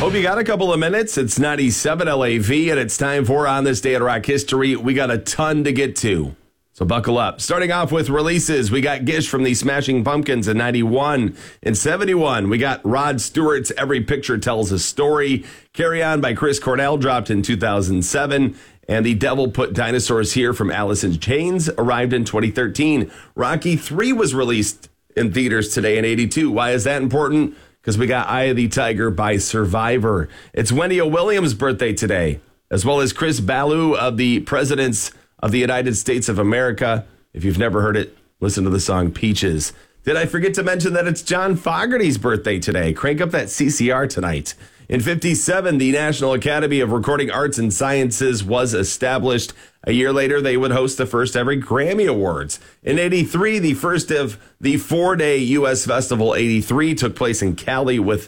Hope you got a couple of minutes. It's 97 LAV, and it's time for On This Day in Rock History. We got a ton to get to, so buckle up. Starting off with releases, we got Gish from the Smashing Pumpkins in 91. In 71, we got Rod Stewart's Every Picture Tells a Story. Carry On by Chris Cornell dropped in 2007. And The Devil Put Dinosaurs Here from Alice in Chains arrived in 2013. Rocky 3 was released in theaters today in 82. Why is that important? Because we got Eye of the Tiger by Survivor. It's Wendy O. Williams' birthday today, as well as Chris Ballou of the Presidents of the United States of America. If you've never heard it, listen to the song Peaches. Did I forget to mention that it's John Fogerty's birthday today? Crank up that CCR tonight. In 57, the National Academy of Recording Arts and Sciences was established. A year later, they would host the first ever Grammy Awards. In 83, the first of the 4-day U.S. Festival 83 took place in Cali with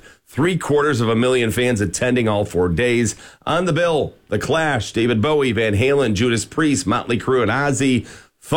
750,000 fans attending all 4 days. On the bill, The Clash, David Bowie, Van Halen, Judas Priest, Motley Crue, and Ozzy.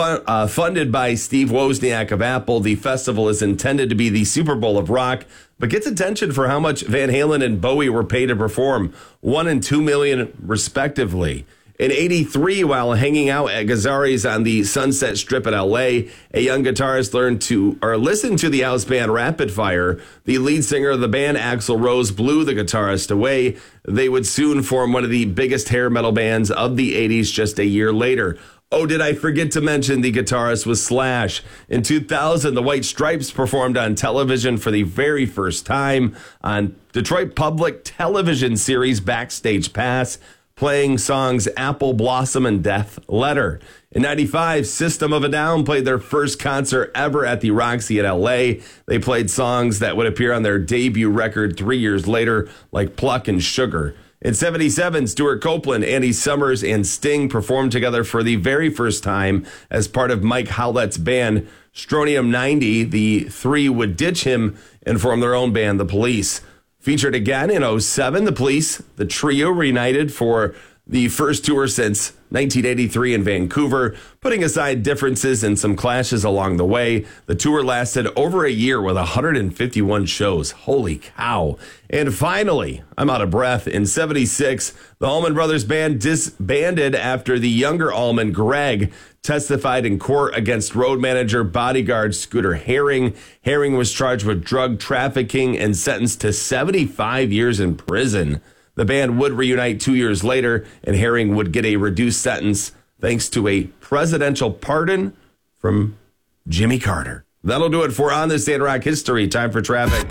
Funded by Steve Wozniak of Apple, the festival is intended to be the Super Bowl of rock, but gets attention for how much Van Halen and Bowie were paid to perform, $1 and $2 million respectively. In 83, while hanging out at Gazzarri's on the Sunset Strip in L.A., a young guitarist listened to the house band Rapid Fire. The lead singer of the band, Axl Rose, blew the guitarist away. They would soon form one of the biggest hair metal bands of the 80s just a year later. Oh, did I forget to mention the guitarist was Slash? In 2000, the White Stripes performed on television for the very first time on Detroit Public Television series Backstage Pass, playing songs Apple Blossom and Death Letter. In 95, System of a Down played their first concert ever at the Roxy in L.A. They played songs that would appear on their debut record 3 years later, like Pluck and Sugar. In 77, Stuart Copeland, Andy Summers, and Sting performed together for the very first time as part of Mike Howlett's band, Strontium 90. The three would ditch him and form their own band, The Police. Featured again in 07, The Police, the trio reunited for the first tour since 1983 in Vancouver. Putting aside differences and some clashes along the way, the tour lasted over a year with 151 shows. Holy cow. And finally, I'm out of breath. In 76, the Allman Brothers Band disbanded after the younger Allman, Greg, testified in court against road manager bodyguard Scooter Herring. Herring was charged with drug trafficking and sentenced to 75 years in prison. The band would reunite 2 years later, and Herring would get a reduced sentence thanks to a presidential pardon from Jimmy Carter. That'll do it for On This Day in Rock History. Time for traffic.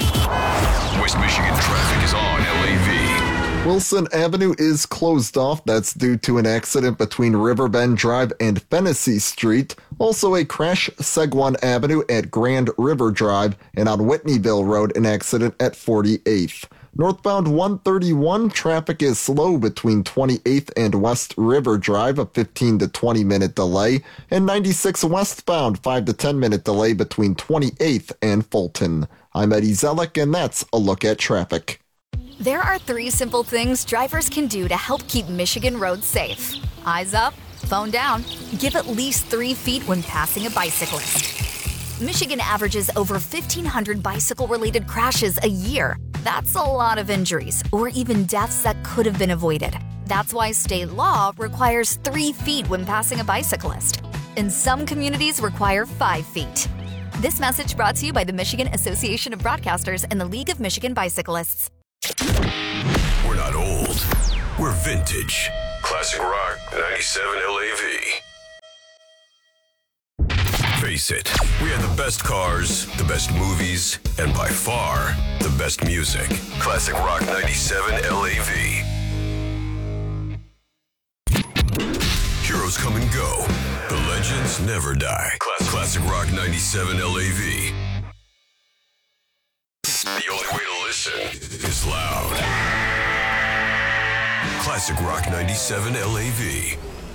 West Michigan traffic is on LAV. Wilson Avenue is closed off. That's due to an accident between Riverbend Drive and Fennessy Street. Also a crash Seguin Avenue at Grand River Drive, and on Whitneyville Road, an accident at 48th. Northbound 131, traffic is slow between 28th and West River Drive, a 15 to 20 minute delay, and 96 westbound, 5 to 10 minute delay between 28th and Fulton. I'm Eddie Zellick, and that's a look at traffic. There are 3 simple things drivers can do to help keep Michigan roads safe. Eyes up, phone down, give at least 3 feet when passing a bicyclist. Michigan averages over 1,500 bicycle-related crashes a year. That's a lot of injuries, or even deaths that could have been avoided. That's why state law requires 3 feet when passing a bicyclist. And some communities require 5 feet. This message brought to you by the Michigan Association of Broadcasters and the League of Michigan Bicyclists. We're not old. We're vintage. Classic Rock 97 LAV. Face it, we had the best cars, the best movies, and by far, the best music. Classic Rock 97 LAV. Heroes come and go. The legends never die. Classic Rock 97 LAV. The only way to listen is loud. Classic Rock 97 LAV.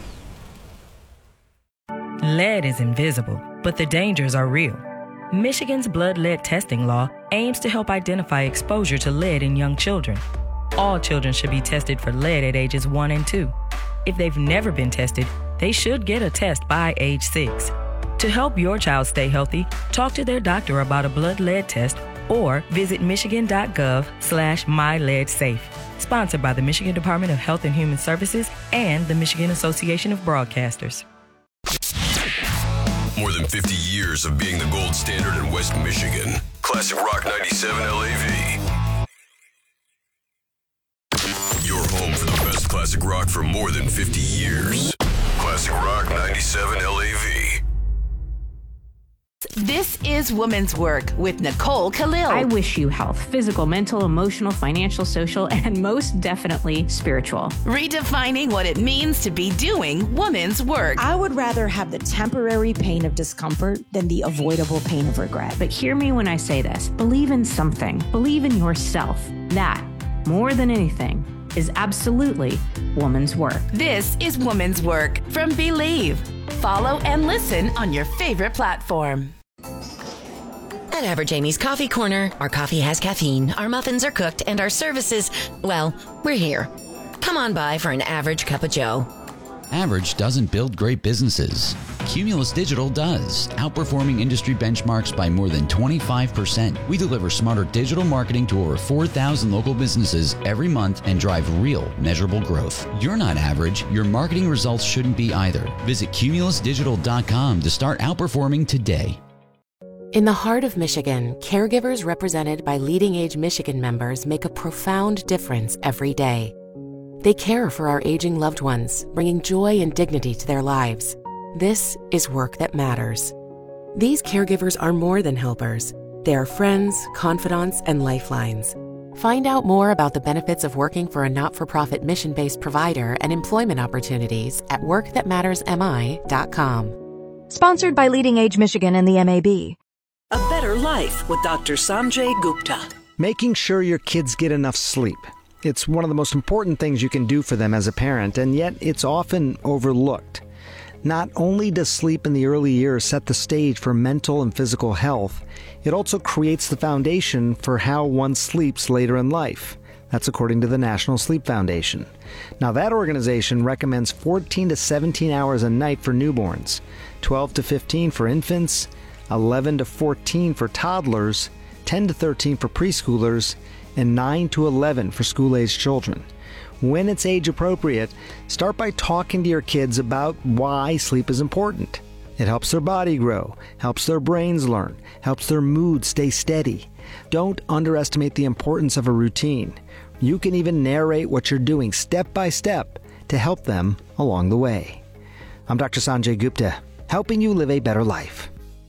Lead is invisible, but the dangers are real. Michigan's blood lead testing law aims to help identify exposure to lead in young children. All children should be tested for lead at ages 1 and 2. If they've never been tested, they should get a test by age 6. To help your child stay healthy, talk to their doctor about a blood lead test or visit michigan.gov/myleadsafe. Sponsored by the Michigan Department of Health and Human Services and the Michigan Association of Broadcasters. More than 50 years of being the gold standard in West Michigan. Classic Rock 97 LAV. Your home for the best classic rock for more than 50 years. Classic Rock 97 LAV. This is Woman's Work with Nicole Khalil. I wish you health, physical, mental, emotional, financial, social, and most definitely spiritual. Redefining what it means to be doing woman's work. I would rather have the temporary pain of discomfort than the avoidable pain of regret. But hear me when I say this. Believe in something. Believe in yourself. That, more than anything, is absolutely woman's work. This is Woman's Work from Believe. Follow and listen on your favorite platform. At Average Amy's Coffee Corner, our coffee has caffeine, our muffins are cooked, and our services, well, we're here. Come on by for an average cup of joe. Average doesn't build great businesses. Cumulus Digital does, outperforming industry benchmarks by more than 25%. We deliver smarter digital marketing to over 4,000 local businesses every month and drive real, measurable growth. You're not average. Your marketing results shouldn't be either. Visit cumulusdigital.com to start outperforming today. In the heart of Michigan, caregivers represented by Leading Age Michigan members make a profound difference every day. They care for our aging loved ones, bringing joy and dignity to their lives. This is work that matters. These caregivers are more than helpers. They are friends, confidants, and lifelines. Find out more about the benefits of working for a not-for-profit mission-based provider and employment opportunities at workthatmattersmi.com. Sponsored by Leading Age Michigan and the MAB. A Better Life with Dr. Sanjay Gupta. Making sure your kids get enough sleep. It's one of the most important things you can do for them as a parent, and yet it's often overlooked. Not only does sleep in the early years set the stage for mental and physical health, it also creates the foundation for how one sleeps later in life. That's according to the National Sleep Foundation. Now, that organization recommends 14 to 17 hours a night for newborns, 12 to 15 for infants, 11 to 14 for toddlers, 10 to 13 for preschoolers, and 9 to 11 for school-aged children. When it's age appropriate, start by talking to your kids about why sleep is important. It helps their body grow, helps their brains learn, helps their mood stay steady. Don't underestimate the importance of a routine. You can even narrate what you're doing step by step to help them along the way. I'm Dr. Sanjay Gupta, helping you live a better life.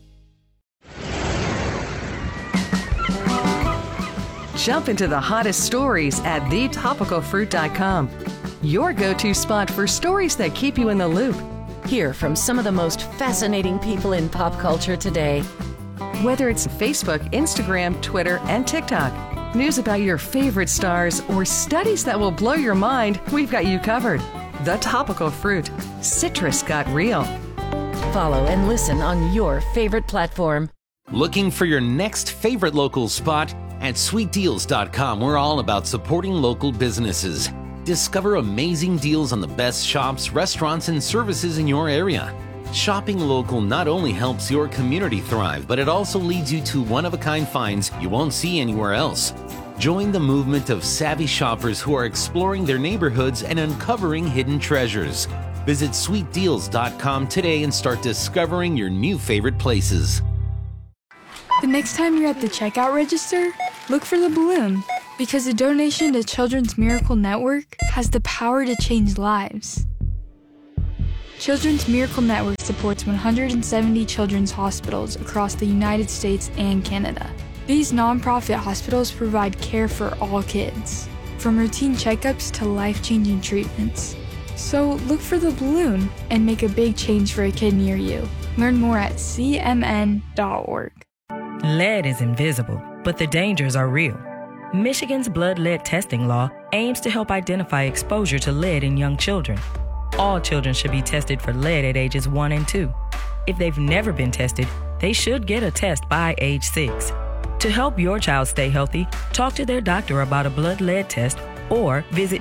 Jump into the hottest stories at thetopicalfruit.com. Your go-to spot for stories that keep you in the loop. Hear from some of the most fascinating people in pop culture today. Whether it's Facebook, Instagram, Twitter, and TikTok, news about your favorite stars, or studies that will blow your mind, we've got you covered. The Topical Fruit. Citrus got real. Follow and listen on your favorite platform. Looking for your next favorite local spot? At sweetdeals.com, we're all about supporting local businesses. Discover amazing deals on the best shops, restaurants, and services in your area. Shopping local not only helps your community thrive, but it also leads you to one-of-a-kind finds you won't see anywhere else. Join the movement of savvy shoppers who are exploring their neighborhoods and uncovering hidden treasures. Visit sweetdeals.com today and start discovering your new favorite places. The next time you're at the checkout register, look for the balloon, because a donation to Children's Miracle Network has the power to change lives. Children's Miracle Network supports 170 children's hospitals across the United States and Canada. These nonprofit hospitals provide care for all kids, from routine checkups to life-changing treatments. So look for the balloon and make a big change for a kid near you. Learn more at cmn.org. Lead is invisible, but the dangers are real. Michigan's blood lead testing law aims to help identify exposure to lead in young children. All children should be tested for lead at ages 1 and 2. If they've never been tested, they should get a test by age 6. To help your child stay healthy, talk to their doctor about a blood lead test or visit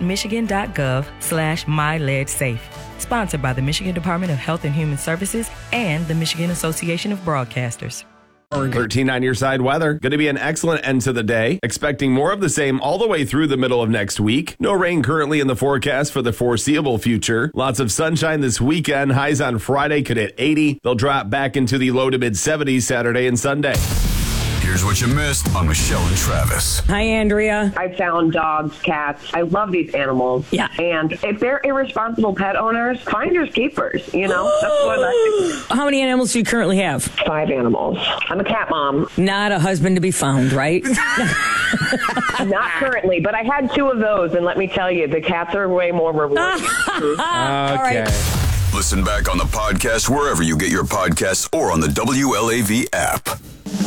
michigan.gov/myleadsafe. Sponsored by the Michigan Department of Health and Human Services and the Michigan Association of Broadcasters. 13 on your side weather. Going to be an excellent end to the day. Expecting more of the same all the way through the middle of next week. No rain currently in the forecast for the foreseeable future. Lots of sunshine this weekend. Highs on Friday could hit 80. They'll drop back into the low to mid 70s Saturday and Sunday. Here's what you missed on Michelle and Travis. Hi, Andrea. I found dogs, cats. I love these animals. Yeah. And if they're irresponsible pet owners, finders keepers, you know? That's what I think. How many animals do you currently have? 5 animals. I'm a cat mom. Not a husband to be found, right? Not currently, but I had 2 of those, and let me tell you, the cats are way more rewarding. Okay. Listen back on the podcast wherever you get your podcasts or on the WLAV app.